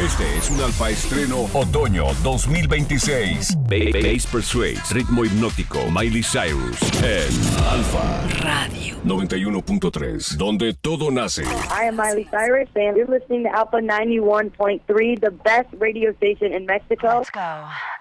Este es un alfa estreno otoño 2026. Bass Persuades, ritmo hipnótico, Miley Cyrus en Alfa Radio 91.3, donde todo nace. I am Miley Cyrus, and you're listening to Alpha 91.3, the best radio station in Mexico. Let's go.